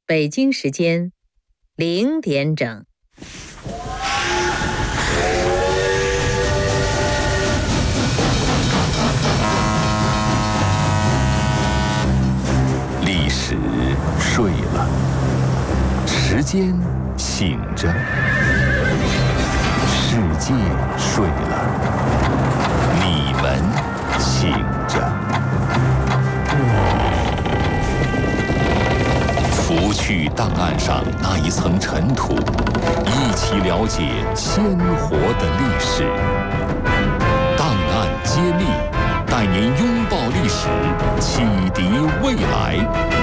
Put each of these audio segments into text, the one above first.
北京时间0点整。 历史睡了，时间醒着，世界睡了，你们醒着。拂去档案上那一层尘土，一起了解鲜活的历史。档案揭秘，带您拥抱历史，启迪未来。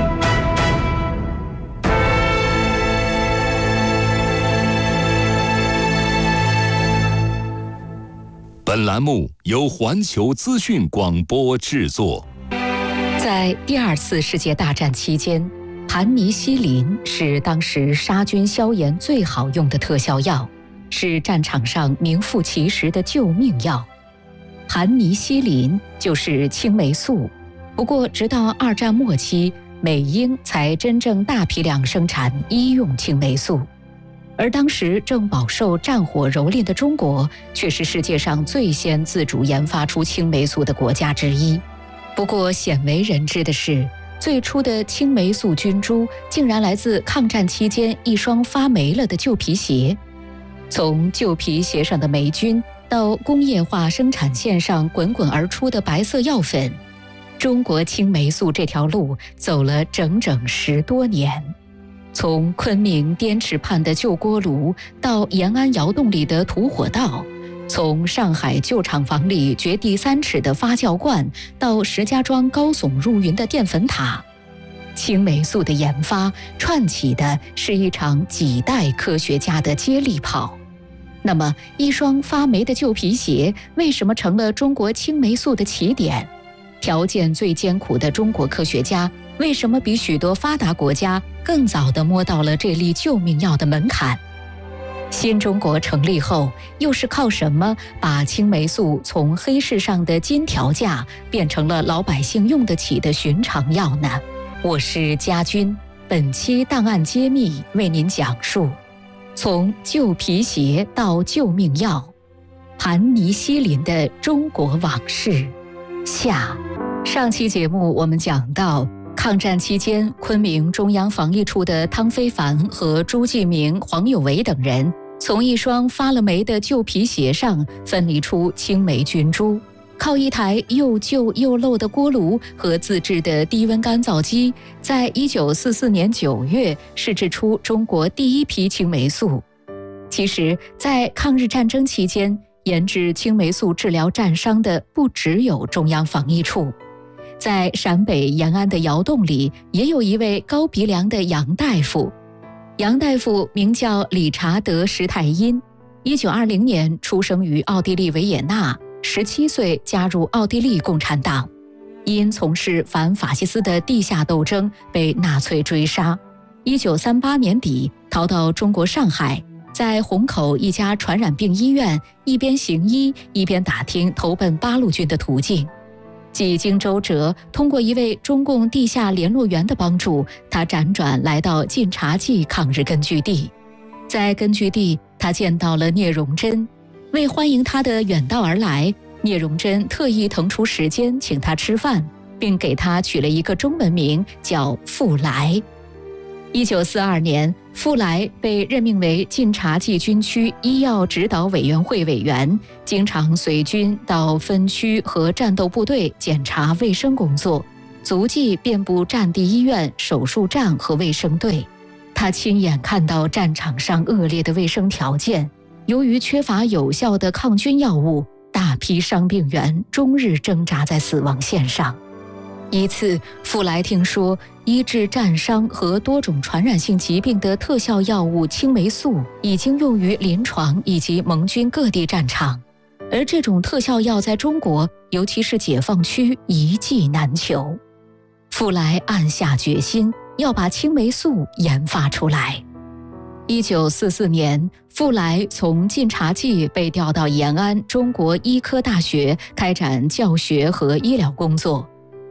本栏目由环球资讯广播制作。 在第二次世界大战期间，盘尼西林是当时杀菌消炎最好用的特效药，是战场上名副其实的救命药。盘尼西林就是青霉素，不过直到二战末期，美英才真正大批量生产医用青霉素。而当时正饱受战火蹂躏的中国，却是世界上最先自主研发出青霉素的国家之一。不过鲜为人知的是，最初的青霉素菌株竟然来自抗战期间一双发霉了的旧皮鞋。从旧皮鞋上的霉菌到工业化生产线上滚滚而出的白色药粉，中国青霉素这条路走了整整10多年。从昆明滇池畔的旧锅炉到延安窑洞里的土火道，从上海旧厂房里掘地3尺的发酵罐到石家庄高耸入云的淀粉塔，青霉素的研发串起的是一场几代科学家的接力跑。那么一双发霉的旧皮鞋为什么成了中国青霉素的起点？条件最艰苦的中国科学家为什么比许多发达国家更早地摸到了这粒救命药的门槛？新中国成立后，又是靠什么把青霉素从黑市上的金条价变成了老百姓用得起的寻常药呢？我是家军，本期档案揭秘为您讲述从旧皮鞋到救命药，盘尼西林的中国往事下。上期节目我们讲到，抗战期间，昆明中央防疫处的汤非凡和朱继明、黄有为等人从一双发了霉的旧皮鞋上分离出青霉菌株，靠一台又旧又漏的锅炉和自制的低温干燥机，在1944年9月试制出中国第一批青霉素。其实，在抗日战争期间，研制青霉素治疗战伤的不只有中央防疫处。在陕北延安的窑洞里，也有一位高鼻梁的杨大夫。杨大夫名叫理查德·施泰因，1920年出生于奥地利维也纳，17岁加入奥地利共产党。因从事反法西斯的地下斗争，被纳粹追杀。1938年底逃到中国上海，在虹口一家传染病医院一边行医一边打听投奔八路军的途径。几经周折，通过一位中共地下联络员的帮助，他辗转来到晋察冀抗日根据地。在根据地，他见到了聂荣臻。为欢迎他的远道而来，聂荣臻特意腾出时间请他吃饭，并给他取了一个中文名叫傅来。1942年，傅来被任命为晋察冀军区医药指导委员会委员，经常随军到分区和战斗部队检查卫生工作，足迹遍布战地医院、手术站和卫生队。他亲眼看到战场上恶劣的卫生条件，由于缺乏有效的抗菌药物，大批伤病员终日挣扎在死亡线上。一次，傅来听说医治战伤和多种传染性疾病的特效药物青霉素已经用于临床以及盟军各地战场，而这种特效药在中国，尤其是解放区一剂难求。傅来暗下决心，要把青霉素研发出来。1944年，傅来从晋察冀被调到延安中国医科大学开展教学和医疗工作。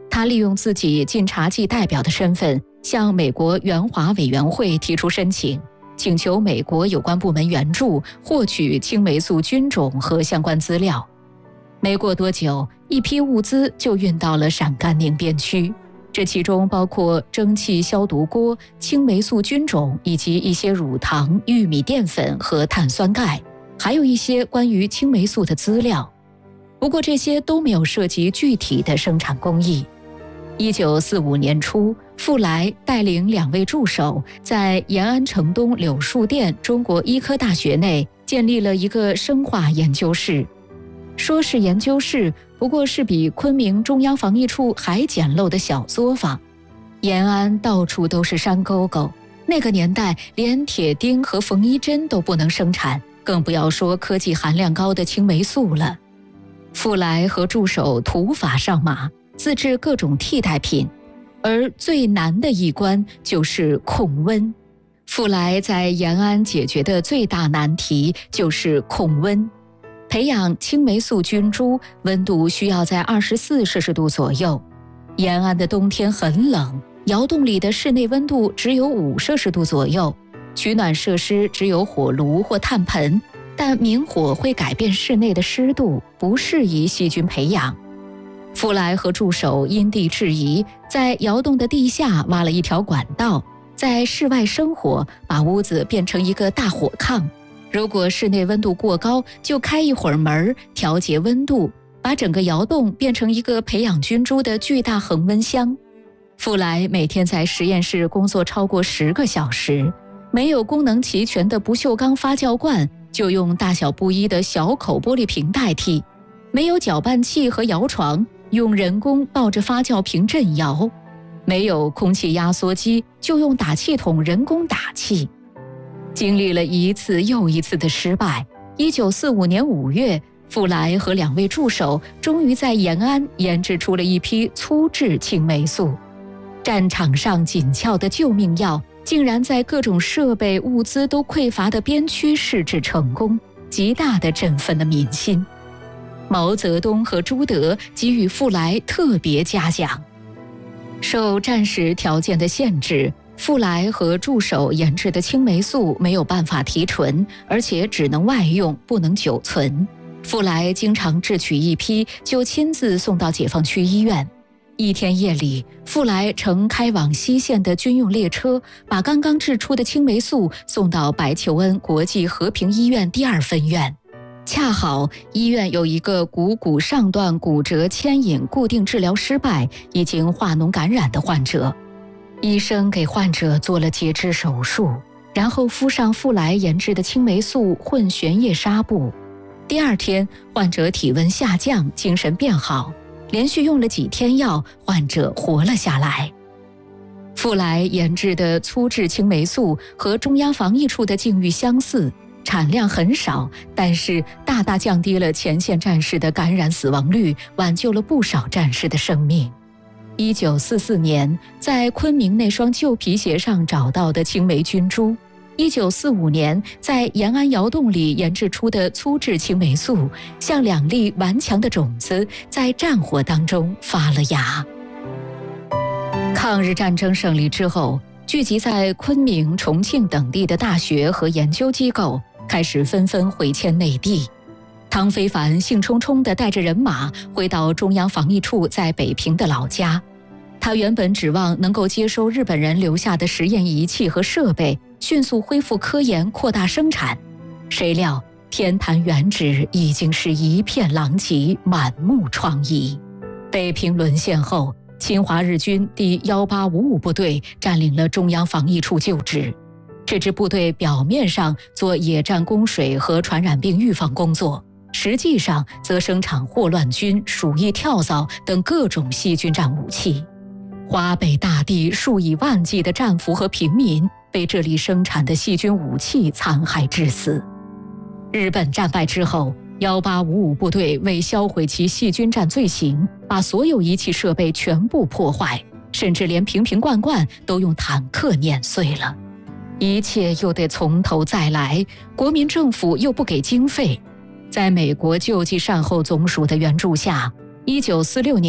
他利用自己晋察冀代表的身份，向美国援华委员会提出申请，请求美国有关部门援助获取青霉素菌种和相关资料。没过多久，一批物资就运到了陕甘宁边区，这其中包括蒸汽消毒锅、青霉素菌种以及一些乳糖、玉米淀粉和碳酸钙，还有一些关于青霉素的资料。不过这些都没有涉及具体的生产工艺。1945年初，傅来带领2位助手在延安城东柳树店中国医科大学内建立了一个生化研究室。说是研究室，不过是比昆明中央防疫处还简陋的小作坊。延安到处都是山沟沟，那个年代连铁钉和缝衣针都不能生产，更不要说科技含量高的青霉素了。傅来和助手土法上马，自制各种替代品，而最难的一关就是控温。傅来在延安解决的最大难题就是控温。培养青霉素菌株，温度需要在24摄氏度左右。延安的冬天很冷，窑洞里的室内温度只有5摄氏度左右，取暖设施只有火炉或炭盆，但明火会改变室内的湿度，不适宜细菌培养。傅来和助手因地制宜，在窑洞的地下挖了一条管道，在室外生火，把屋子变成一个大火炕。如果室内温度过高，就开一会儿门调节温度，把整个窑洞变成一个培养菌株的巨大恒温箱。傅来每天在实验室工作超过10个小时，没有功能齐全的不锈钢发酵罐，就用大小不一的小口玻璃瓶代替；没有搅拌器和摇床，用人工抱着发酵瓶震摇；没有空气压缩机，就用打气筒人工打气。经历了一次又一次的失败，1945年5月，傅来和2位助手终于在延安研制出了一批粗制青霉素。战场上紧俏的救命药，竟然在各种设备物资都匮乏的边区试制成功，极大地振奋了民心。毛泽东和朱德给予傅来特别嘉奖。受战时条件的限制，傅来和助手研制的青霉素没有办法提纯，而且只能外用，不能久存。傅来经常制取一批，就亲自送到解放区医院。一天夜里，傅来乘开往西线的军用列车，把刚刚制出的青霉素送到白求恩国际和平医院第2分院。恰好医院有一个股上段骨折牵引固定治疗失败，已经化脓感染的患者。医生给患者做了截肢手术，然后敷上傅来研制的青霉素混悬液纱布。第2天，患者体温下降，精神变好，连续用了几天药，患者活了下来。傅来研制的粗制青霉素和中央防疫处的境遇相似，产量很少，但是大大降低了前线战士的感染死亡率，挽救了不少战士的生命。1944年，在昆明那双旧皮鞋上找到的青霉菌株，1945年在延安窑洞里研制出的粗制青霉素，像2粒顽强的种子，在战火当中发了芽。抗日战争胜利之后，聚集在昆明、重庆等地的大学和研究机构开始纷纷回迁内地。汤非凡兴冲冲地带着人马回到中央防疫处在北平的老家。他原本指望能够接收日本人留下的实验仪器和设备，迅速恢复科研，扩大生产。谁料天坛原址已经是一片狼藉，满目疮痍。北平沦陷后，侵华日军第1855部队占领了中央防疫处旧址。这支部队表面上做野战供水和传染病预防工作，实际上则生产霍乱菌、鼠疫跳蚤等各种细菌战武器。华北大地数以万计的战俘和平民被这里生产的细菌武器残害致死。日本战败之后，1855部队为销毁其细菌战罪行，把所有仪器设备全部破坏，甚至连瓶瓶罐罐都用坦克碾碎了。一切又得从头再来，国民政府又不给经费。在美国救济善后总署的援助下，1946年，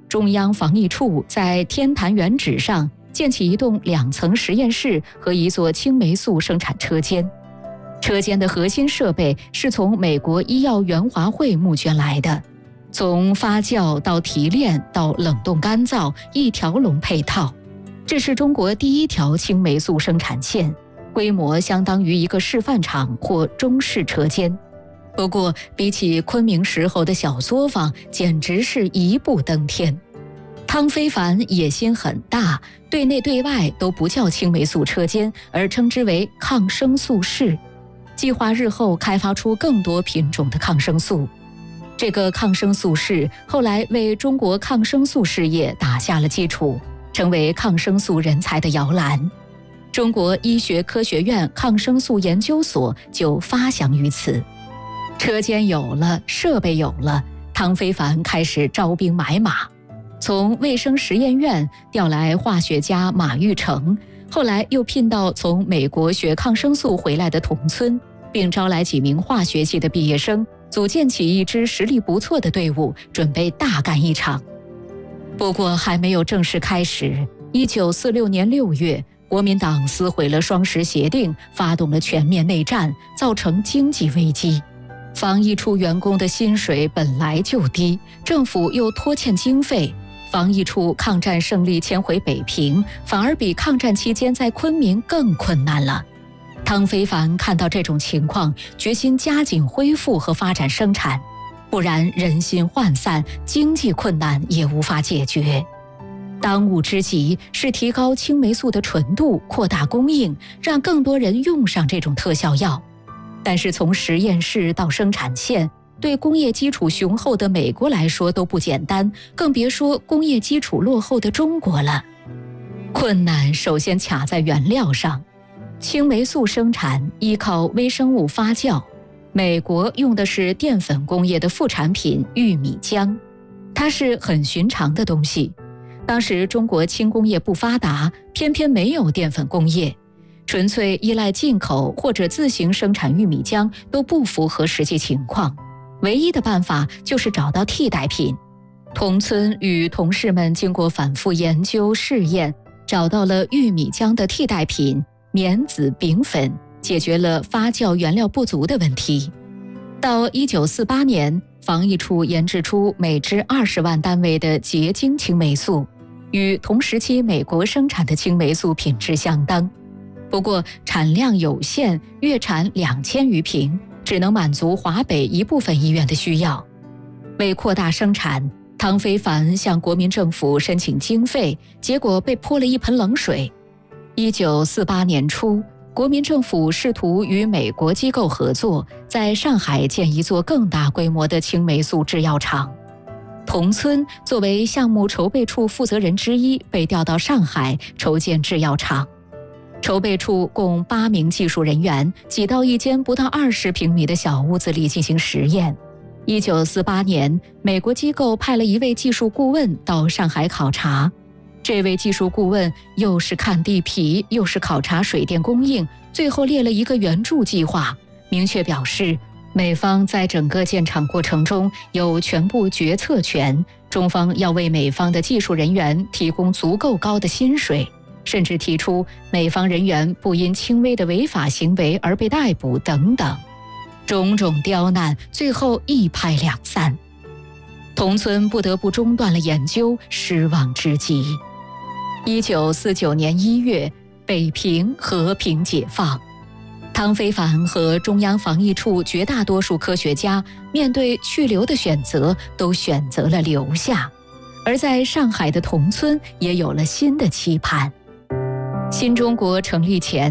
中央防疫处在天坛原址上建起一栋2层实验室和一座青霉素生产车间。车间的核心设备是从美国医药援华会募捐来的，从发酵到提炼到冷冻干燥一条龙配套。这是中国第1条青霉素生产线，规模相当于一个示范厂或中式车间。不过比起昆明石猴的小作坊，简直是一步登天。汤非凡野心很大，对内对外都不叫青霉素车间，而称之为抗生素室，计划日后开发出更多品种的抗生素。这个抗生素室后来为中国抗生素事业打下了基础，成为抗生素人才的摇篮。中国医学科学院抗生素研究所就发祥于此。车间有了，设备有了，汤非凡开始招兵买马，从卫生实验院调来化学家马玉成，后来又聘到从美国学抗生素回来的童村，并招来几名化学系的毕业生，组建起一支实力不错的队伍，准备大干一场。不过还没有正式开始，1946年6月，国民党撕毁了双十协定，发动了全面内战，造成经济危机。防疫处员工的薪水本来就低，政府又拖欠经费，防疫处抗战胜利迁回北平，反而比抗战期间在昆明更困难了。汤非凡看到这种情况，决心加紧恢复和发展生产，不然人心涣散，经济困难也无法解决。当务之急是提高青霉素的纯度，扩大供应，让更多人用上这种特效药。但是从实验室到生产线，对工业基础雄厚的美国来说都不简单，更别说工业基础落后的中国了。困难首先卡在原料上，青霉素生产依靠微生物发酵，美国用的是淀粉工业的副产品玉米浆，它是很寻常的东西。当时中国轻工业不发达，偏偏没有淀粉工业，纯粹依赖进口或者自行生产玉米浆都不符合实际情况，唯一的办法就是找到替代品。童村与同事们经过反复研究试验，找到了玉米浆的替代品棉籽丙粉，解决了发酵原料不足的问题。到1948年，防疫处研制出每支20万单位的结晶青霉素，与同时期美国生产的青霉素品质相当。不过产量有限，月产2000余瓶，只能满足华北一部分医院的需要。为扩大生产，汤非凡向国民政府申请经费，结果被泼了一盆冷水。1948年初，国民政府试图与美国机构合作，在上海建一座更大规模的青霉素制药厂。童村作为项目筹备处负责人之一，被调到上海筹建制药厂。筹备处共8名技术人员挤到一间不到20平米的小屋子里进行实验。1948年，美国机构派了一位技术顾问到上海考察。这位技术顾问又是看地皮，又是考察水电供应，最后列了一个援助计划，明确表示美方在整个建厂过程中有全部决策权，中方要为美方的技术人员提供足够高的薪水，甚至提出美方人员不因轻微的违法行为而被逮捕等等。种种刁难，最后一拍两散。童村不得不中断了研究，失望至极。1949年1月，北平和平解放。汤非凡和中央防疫处绝大多数科学家面对去留的选择，都选择了留下。而在上海的童村也有了新的期盼。新中国成立前，